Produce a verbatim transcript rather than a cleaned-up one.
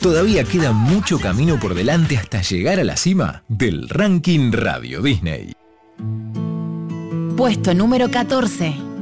Todavía queda mucho camino por delante hasta llegar a la cima del ranking Radio Disney. Puesto número catorce.